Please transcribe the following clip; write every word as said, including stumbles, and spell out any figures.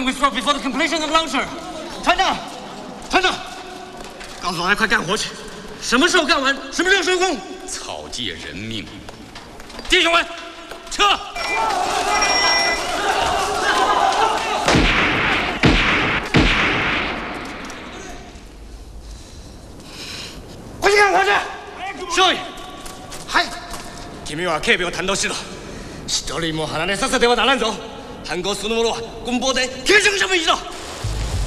we start before the completion of the launcher. 团长，团长，告诉我来快干活去，什么时候干完，什么时候收工。 草芥人命， 弟兄们，撤！快去干活去！少爷，はい。君は警備を担当しろ。一人も離れさせてはならんぞ。犯行そのものは軍法で刑事処分しろ。